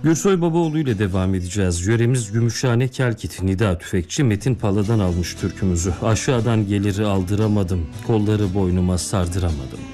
Gürsoy Babaoğlu ile devam edeceğiz. Yöremiz Gümüşhane Kelkit, Nida Tüfekçi Metin Pala'dan almış türkümüzü. Aşağıdan geliri aldıramadım, kolları boynuma sardıramadım.